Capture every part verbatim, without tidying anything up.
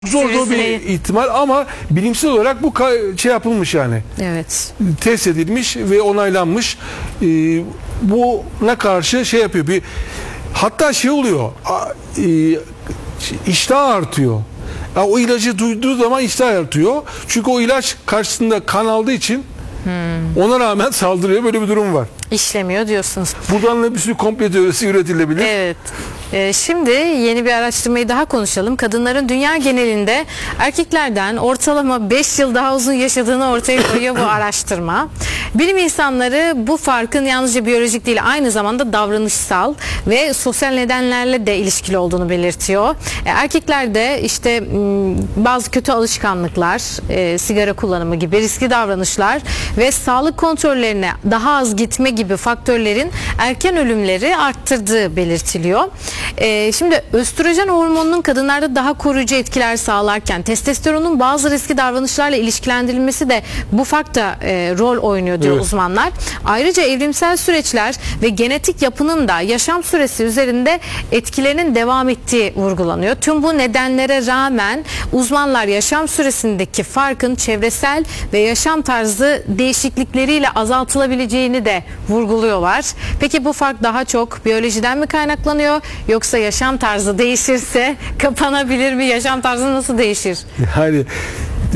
Zor zor bir ihtimal ama bilimsel olarak bu şey yapılmış yani. Evet. Test edilmiş ve onaylanmış. Ee, buna karşı şey yapıyor. Bir hatta şey oluyor. E, iştah artıyor. Yani o ilacı duyduğu zaman iştah artıyor. Çünkü o ilaç karşısında kan aldığı için hmm. ona rağmen saldırıyor. Böyle bir durum var. İşlemiyor diyorsunuz. Buradan da bir sürü komplo teorisi üretilebilir. Evet. Ee, şimdi yeni bir araştırmayı daha konuşalım. Kadınların dünya genelinde erkeklerden ortalama beş yıl daha uzun yaşadığını ortaya koyuyor bu araştırma. Bilim insanları bu farkın yalnızca biyolojik değil, aynı zamanda davranışsal ve sosyal nedenlerle de ilişkili olduğunu belirtiyor. E, erkeklerde işte bazı kötü alışkanlıklar, e, sigara kullanımı gibi riskli davranışlar ve sağlık kontrollerine daha az gitme gibi faktörlerin erken ölümleri arttırdığı belirtiliyor. Ee, şimdi östrojen hormonunun kadınlarda daha koruyucu etkiler sağlarken testosteronun bazı riskli davranışlarla ilişkilendirilmesi de bu farkta e, rol oynuyor diyor evet. uzmanlar. Ayrıca evrimsel süreçler ve genetik yapının da yaşam süresi üzerinde etkilerinin devam ettiği vurgulanıyor. Tüm bu nedenlere rağmen uzmanlar yaşam süresindeki farkın çevresel ve yaşam tarzı değişiklikleriyle azaltılabileceğini de vurguluyorlar. Peki bu fark daha çok biyolojiden mi kaynaklanıyor yoksa yaşam tarzı değişirse kapanabilir mi? Yaşam tarzı nasıl değişir? Yani e,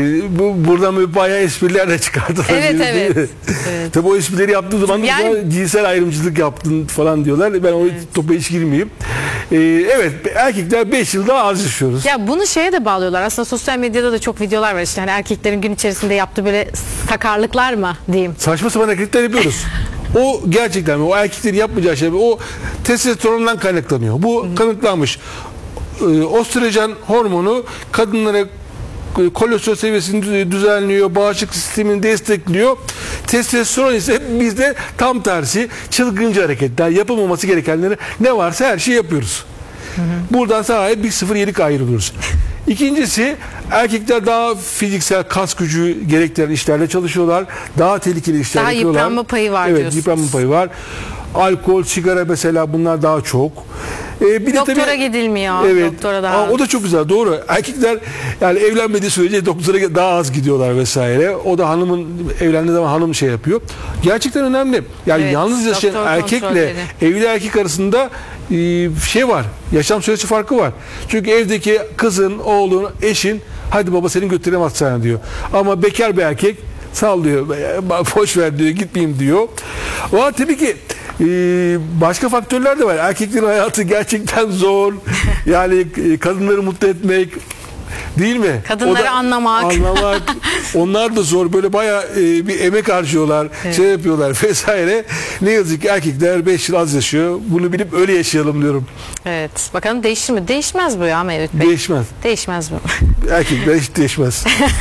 bu buradan böyle bayağı espriler de çıkardı. Evet evet. evet. Tabii o esprileri yaptığı zaman yani, da cinsel ayrımcılık yaptın falan diyorlar. Ben o evet. topa hiç girmeyeyim. E, evet erkekler beş yıl daha az yaşıyoruz. Ya bunu şeye de bağlıyorlar. Aslında sosyal medyada da çok videolar var işte. Hani erkeklerin gün içerisinde yaptığı böyle sakarlıklar mı diyeyim. Saçma sapan hareketler yapıyoruz. O gerçekten o erkeklerin yapmayacağı şey o testosterondan kaynaklanıyor. Bu Hı-hı. kanıtlanmış. Ee, östrojen hormonu kadınlara kolesterol seviyesini düzenliyor, bağışıklık sistemini destekliyor. Testosteron ise bizde tam tersi çılgınca hareketler, yapılmaması gerekenleri ne varsa her şeyi yapıyoruz. Hı hı. Buradan sahaya bir sıfır yedik ayrılıyoruz. İkincisi erkekler daha fiziksel kas gücü gerektiren işlerle çalışıyorlar. Daha tehlikeli işler daha yapıyorlar. Daha yıpranma payı var evet, diyorsunuz. yıpranma payı var. Alkol, sigara mesela bunlar daha çok. Ee, bir doktora de tabii, gidilmiyor. Evet. Doktora daha Aa, o da çok güzel. Doğru. Erkekler yani evlenmediği sürece doktora daha az gidiyorlar vesaire. O da hanımın evlendiği zaman hanım şey yapıyor. Gerçekten önemli. Yani evet, yalnız yaşayan erkekle evli erkek arasında e, şey var. Yaşam süresi farkı var. Çünkü evdeki kızın, oğlun, eşin hadi baba seni götüreyim hastaneye diyor. Ama bekar bir erkek sallıyor. Boş ver diyor. Gitmeyeyim diyor. Ama tabii ki Ee, başka faktörler de var. Erkeklerin hayatı gerçekten zor. Yani kadınları mutlu etmek değil mi? Kadınları da, anlamak. Anlamak. Onlar da zor. Böyle bayağı e, bir emek harcıyorlar. Evet. Şey yapıyorlar vesaire. Ne yazık ki erkekler beş yıl az yaşıyor. Bunu bilip öyle yaşayalım diyorum. Evet. Bakalım değişir mi? Değişmez bu ya Mevlüt Bey. Değişmez. Değişmez bu. Erkekler hiç değişmez.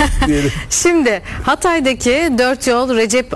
Şimdi Hatay'daki dört yol Recep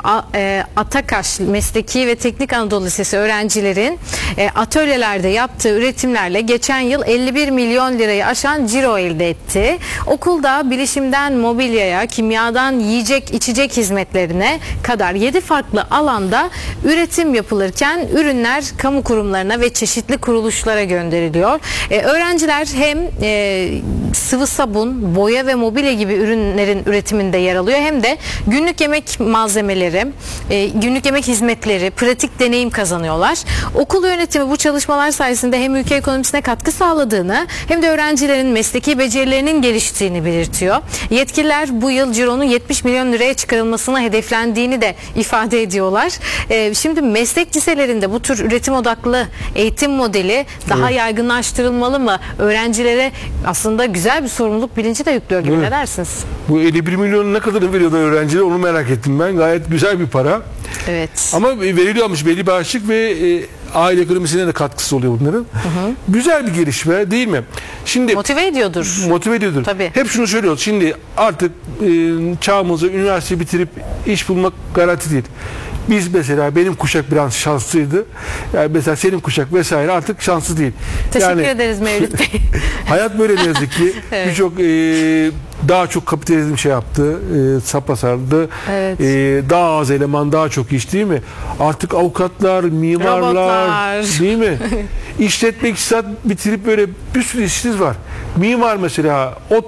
Atakaş Mesleki ve Teknik Anadolu Lisesi öğrencilerin atölyelerde yaptığı üretimlerle geçen yıl elli bir milyon lirayı aşan ciro elde etti. Okulda bilişimden mobilyaya, kimyadan yiyecek içecek hizmetlerine kadar yedi farklı alanda üretim yapılırken ürünler kamu kurumlarına ve çeşitli kuruluşlara gönderiliyor. Ee, öğrenciler hem e, sıvı sabun, boya ve mobilya gibi ürünlerin üretiminde yer alıyor hem de günlük yemek malzemeleri, e, günlük yemek hizmetleri, pratik deneyim kazanıyorlar. Okul yönetimi bu çalışmalar sayesinde hem ülke ekonomisine katkı sağladığını hem de öğrencilerin mesleki becerilerinin geliştiğini belirtiyor. Yetkililer bu yıl cironun yetmiş milyon liraya çıkarılmasına hedeflendiğini de ifade ediyorlar. Ee, şimdi meslek liselerinde bu tür üretim odaklı eğitim modeli daha evet. yaygınlaştırılmalı mı? Öğrencilere aslında güzel bir sorumluluk bilinci de yüklüyor gibi. Evet. Ne dersiniz? Bu elli bir milyon ne kadar veriyorlar öğrencilere onu merak ettim ben. Gayet güzel bir para. Evet. Ama veriliyormuş belli bir açlık ve e, aile ekonomisine de katkısı oluyor bunların. Hı hı. Güzel bir gelişme değil mi? Şimdi motive ediyordur. Motive ediyordur. Tabii. Hep şunu söylüyoruz. Şimdi artık e, çağımızda üniversite bitirip iş bulmak garanti değil. Biz mesela benim kuşak biraz şanslıydı. Yani mesela senin kuşak vesaire artık şanslı değil. Teşekkür yani, ederiz Mevlüt Bey. Hayat böyle ne yazık ki. Evet. Birçok e, daha çok kapitalizm şey yaptı. E, sapa sardı. Evet. E, daha az eleman, daha çok iş değil mi? Artık avukatlar, mimarlar, robotlar, değil mi? İşletme, iktisat bitirip böyle bir sürü işsiz var. Mimar mesela